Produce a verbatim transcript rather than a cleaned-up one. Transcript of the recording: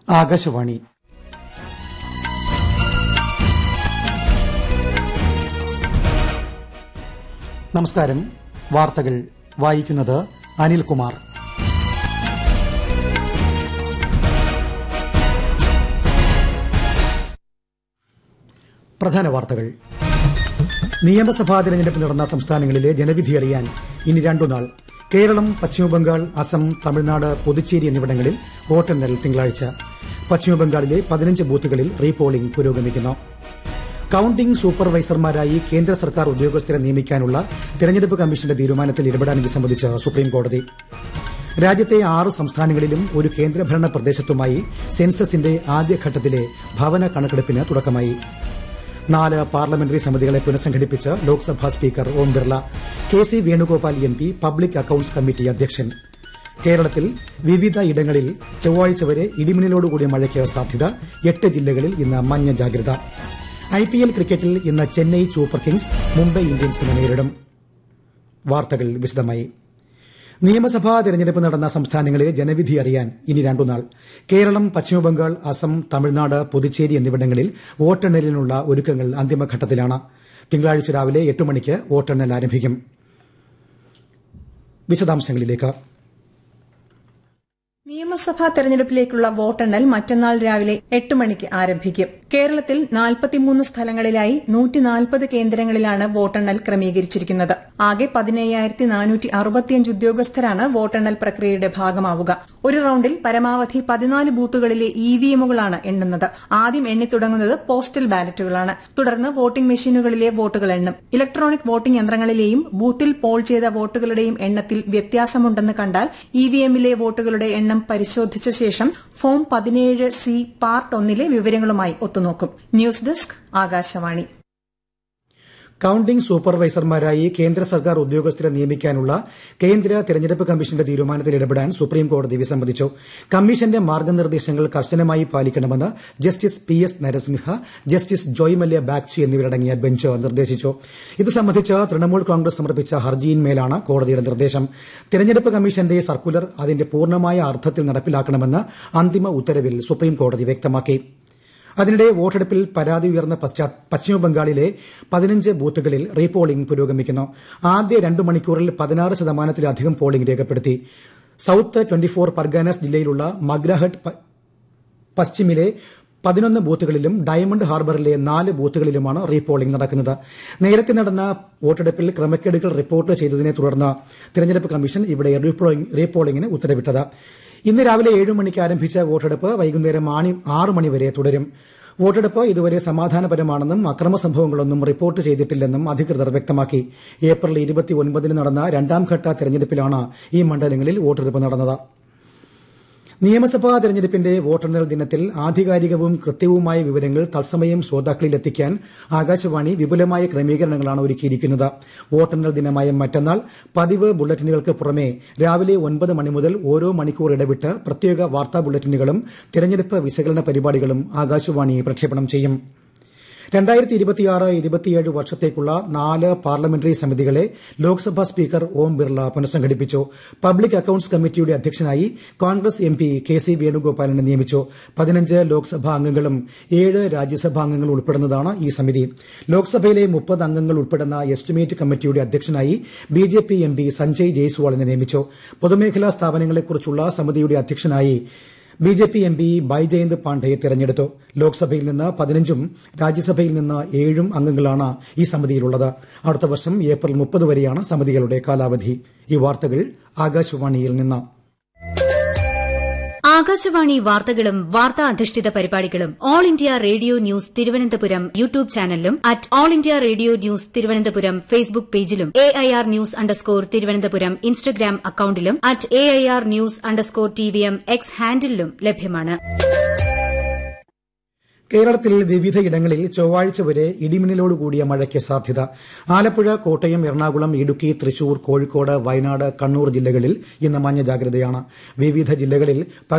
ആകാശവാണി. നമസ്കാരം. വാർത്തകൾ വായിക്കുന്നത് അനിൽകുമാർ. പ്രധാന വാർത്തകൾ. നിയമസഭാ തെരഞ്ഞെടുപ്പ് നടന്ന സംസ്ഥാനങ്ങളിലെ ജനവിധി അറിയാൻ ഇനി രണ്ടുനാൾ. കേരളം, പശ്ചിമബംഗാൾ, അസം, തമിഴ്നാട്, പുതുച്ചേരി എന്നിവിടങ്ങളിൽ വോട്ടെണ്ണൽ തിങ്കളാഴ്ച. പശ്ചിമബംഗാളിലെ പതിനഞ്ച് ബൂത്തുകളിൽ റീപോളിംഗ് പുരോഗമിക്കുന്നു. കൌണ്ടിംഗ് സൂപ്പർവൈസർമാരായി കേന്ദ്ര സർക്കാർ ഉദ്യോഗസ്ഥരെ നിയമിക്കാനുള്ള തെരഞ്ഞെടുപ്പ് കമ്മീഷന്റെ തീരുമാനത്തിൽ ഇടപെടാൻ വിസമ്മതിച്ച് സുപ്രീംകോടതി. രാജ്യത്തെ ആറ് സംസ്ഥാനങ്ങളിലും ഒരു കേന്ദ്രഭരണ പ്രദേശത്തുമായി സെൻസസിന്റെ ആദ്യഘട്ടത്തിലെ ഭവന കണക്കെടുപ്പിന് തുടക്കമായി. നാല് parliamentary സമിതികളെ പുനഃസംഘടിപ്പിച്ച് Lok Sabha speaker Om Birla. K C Venugopal M P public accounts committee അധ്യക്ഷൻ. കേരളത്തിൽ വിവിധ ഇടങ്ങളിൽ ചൊവ്വാഴ്ച വരെ ഇടിമിന്നലോടുകൂടിയ മഴയ്ക്ക് സാധ്യത. എട്ട് ജില്ലകളിൽ ഇന്ന് മഞ്ഞ ജാഗ്രത. ഐപിഎൽ ക്രിക്കറ്റിൽ ഇന്ന് ചെന്നൈ സൂപ്പർ കിങ്സ് മുംബൈ ഇന്ത്യൻസിനെ നേരിടും. വാർത്തകൾ വിശദമായി. നിയമസഭാ തെരഞ്ഞെടുപ്പ് നടന്ന സംസ്ഥാനങ്ങളിലെ ജനവിധി അറിയാൻ ഇനി രണ്ടുനാൾ. കേരളം, പശ്ചിമബംഗാൾ, അസം, തമിഴ്നാട്, പുതുച്ചേരി എന്നിവിടങ്ങളിൽ വോട്ടെണ്ണലിനുള്ള ഒരുക്കങ്ങൾ അന്തിമഘട്ടത്തിലാണ്. തിങ്കളാഴ്ച രാവിലെ എട്ട് മണിക്ക് വോട്ടെണ്ണൽ ആരംഭിക്കും. വിശദാംശങ്ങളിലേക്ക്. നിയമസഭാ തെരഞ്ഞെടുപ്പിലേക്കുള്ള വോട്ടെണ്ണൽ മറ്റന്നാൾ രാവിലെ എട്ട് മണിക്ക് ആരംഭിക്കും. കേരളത്തിൽ നാൽപ്പത്തിമൂന്ന് സ്ഥലങ്ങളിലായി നൂറ്റി നാൽപ്പത് കേന്ദ്രങ്ങളിലാണ് വോട്ടെണ്ണൽ ക്രമീകരിച്ചിരിക്കുന്നത്. ആകെ പതിനയ്യായിരത്തി നാനൂറ്റി അറുപത്തിയഞ്ച് ഉദ്യോഗസ്ഥരാണ് വോട്ടെണ്ണൽ പ്രക്രിയയുടെ ഭാഗമാവുക. ഒരു റൌണ്ടിൽ പരമാവധി പതിനാല് ബൂത്തുകളിലെ ഇവിഎമ്മുകളാണ് എണ്ണുന്നത്. ആദ്യം എണ്ണിത്തുടങ്ങുന്നത് പോസ്റ്റൽ ബാലറ്റുകളാണ്. തുടർന്ന് വോട്ടിംഗ് മെഷീനുകളിലെ വോട്ടുകൾ എണ്ണും. ഇലക്ട്രോണിക് വോട്ടിംഗ് യന്ത്രങ്ങളിലെയും ബൂത്തിൽ പോൾ ചെയ്ത വോട്ടുകളുടെയും എണ്ണത്തിൽ വ്യത്യാസമുണ്ടെന്ന് കണ്ടാൽ ഇവിഎമ്മിലെ വോട്ടുകളുടെ എണ്ണം പരിശോധിച്ച ശേഷം ഫോം പതിനേഴ് സി പാർട്ട് ഒന്നിലെ വിവരങ്ങളുമായി ഒത്തുനോക്കും. News desk, Akashvani. കൌണ്ടിംഗ് സൂപ്പർവൈസർമാരായി കേന്ദ്ര സർക്കാർ ഉദ്യോഗസ്ഥരെ നിയമിക്കാനുള്ള കേന്ദ്ര തെരഞ്ഞെടുപ്പ് കമ്മീഷന്റെ തീരുമാനത്തിൽ ഇടപെടാൻ സുപ്രീംകോടതി വിസമ്മതിച്ചു. കമ്മീഷന്റെ മാർഗ്ഗനിർദ്ദേശങ്ങൾ കർശനമായി പാലിക്കണമെന്ന് justice P S Narasimha, justice Joy Mallya Bagchi എന്നിവരടങ്ങിയ ബെഞ്ച് നിർദ്ദേശിച്ചു. ഇതു സംബന്ധിച്ച് തൃണമൂൽ കോൺഗ്രസ് സമർപ്പിച്ച ഹർജിയിന്മേലാണ് കോടതിയുടെ നിർദ്ദേശം. തെരഞ്ഞെടുപ്പ് കമ്മീഷന്റെ സർക്കുലർ അതിന്റെ പൂർണ്ണമായ അർത്ഥത്തിൽ നടപ്പിലാക്കണമെന്ന് അന്തിമ ഉത്തരവിൽ സുപ്രീംകോടതി വ്യക്തമാക്കി. അതിനിടെ വോട്ടെടുപ്പിൽ പരാതി ഉയർന്ന പശ്ചിമബംഗാളിലെ പതിനഞ്ച് ബൂത്തുകളിൽ റീപോളിംഗ് പുരോഗമിക്കുന്നു. ആദ്യ രണ്ടു മണിക്കൂറിൽ പതിനാറ് ശതമാനത്തിലധികം പോളിംഗ് രേഖപ്പെടുത്തി. സൌത്ത് ട്വന്റി ഫോർ പർഗാനാസ് ജില്ലയിലുള്ള മഗ്രഹട്ട് പശ്ചിമിലെ പതിനൊന്ന് ബൂത്തുകളിലും ഡയമണ്ട് ഹാർബറിലെ നാല് ബൂത്തുകളിലുമാണ് റീപോളിംഗ് നടക്കുന്നത്. നേരത്തെ നടന്ന വോട്ടെടുപ്പിൽ ക്രമക്കേടുകൾ റിപ്പോർട്ട് ചെയ്തതിനെ തുടർന്ന് തെരഞ്ഞെടുപ്പ് കമ്മീഷൻ ഇവിടെ റീപോളിംഗിന് ഉത്തരവിട്ടത്. ഇന്ന് രാവിലെ ഏഴ് മണിക്ക് ആരംഭിച്ച വോട്ടെടുപ്പ് വൈകുന്നേരം ആറ് മണിവരെ തുടരും. വോട്ടെടുപ്പ് ഇതുവരെ സമാധാനപരമാണെന്നും അക്രമ സംഭവങ്ങളൊന്നും റിപ്പോർട്ട് ചെയ്തിട്ടില്ലെന്നും അധികൃതർ വ്യക്തമാക്കി. ഏപ്രിൽ ഇരുപത്തിയൊൻപതിന് നടന്ന രണ്ടാംഘട്ട തെരഞ്ഞെടുപ്പിലാണ് ഈ മണ്ഡലങ്ങളിൽ വോട്ടെടുപ്പ് നടന്നത്. നിയമസഭാ തെരഞ്ഞെടുപ്പിന്റെ വോട്ടെണ്ണൽ ദിനത്തിൽ ആധികാരികവും കൃത്യവുമായ വിവരങ്ങൾ തത്സമയം ശ്രോതാക്കളിലെത്തിക്കാൻ ആകാശവാണി വിപുലമായ ക്രമീകരണങ്ങളാണ് ഒരുക്കിയിരിക്കുന്നത്. വോട്ടെണ്ണൽ ദിനമായ മറ്റന്നാൾ പതിവ് ബുള്ളറ്റിനുകൾക്ക് പുറമെ രാവിലെ ഒൻപത് മണി മുതൽ ഓരോ മണിക്കൂർ ഇടവിട്ട് പ്രത്യേക വാർത്താ ബുള്ളറ്റിനുകളും തെരഞ്ഞെടുപ്പ് വിശകലന പരിപാടികളും ആകാശവാണി പ്രക്ഷേപണം ചെയ്യും. രണ്ടായിരത്തി ഇരുപത്തിയാറ് ഇരുപത്തിയേഴ് വർഷത്തേക്കുള്ള നാല് parliamentary സമിതികളെ Lok Sabha speaker Om Birla പുനഃസംഘടിപ്പിച്ചു. Public accounts കമ്മിറ്റിയുടെ അധ്യക്ഷനായി Congress M P K C വേണുഗോപാലിനെ നിയമിച്ചു. പതിനഞ്ച് ലോക്സഭാ അംഗങ്ങളും ഏഴ് രാജ്യസഭാ അംഗങ്ങളും ഉൾപ്പെടുന്നതാണ് ഈ സമിതി. ലോക്സഭയിലെ മുപ്പത് അംഗങ്ങൾ ഉൾപ്പെടുന്ന എസ്റ്റിമേറ്റ് കമ്മിറ്റിയുടെ അധ്യക്ഷനായി B J P M P Sanjay ജയ്സ്വാളിനെ നിയമിച്ചു. പൊതുമേഖലാ സ്ഥാപനങ്ങളെക്കുറിച്ചുള്ള സമിതിയുടെ അധ്യക്ഷനായി B J P M P Baijayant പാണ്ഡയെ തെരഞ്ഞെടുത്തു. ലോക്സഭയിൽ നിന്ന് പതിനഞ്ചും രാജ്യസഭയിൽ നിന്ന് ഏഴും അംഗങ്ങളാണ് ഈ സമിതിയിലുള്ളത്. അടുത്ത വർഷം ഏപ്രിൽ മുപ്പത് വരെയാണ് സമിതികളുടെ കാലാവധി. ഈ വാർത്തകൾ ആകാശവാണിയിൽ നിന്ന്. ആകാശവാണി വാർത്തകളും വാർത്താ അധിഷ്ഠിത പരിപാടികളും all India radio news Thiruvananthapuram YouTube ചാനലിലും at all India radio news Thiruvananthapuram Facebook പേജിലും A I R news underscore Thiruvananthapuram Instagram അക്കൌണ്ടിലും at A I R news underscore T V M X ഹാൻഡിലും ലഭ്യമാണ്. കേരളത്തിൽ വിവിധയിടങ്ങളിൽ ചൊവ്വാഴ്ച വരെ ഇടിമിന്നലോടുകൂടിയ മഴയ്ക്ക് സാധ്യത. ആലപ്പുഴ, കോട്ടയം, എറണാകുളം, ഇടുക്കി, തൃശൂർ, കോഴിക്കോട്, വയനാട്, കണ്ണൂർ ജില്ലകളിൽ ഇന്ന് മഞ്ഞ ജാഗ്രതയാണ്. വിവിധ ജില്ലകളിൽ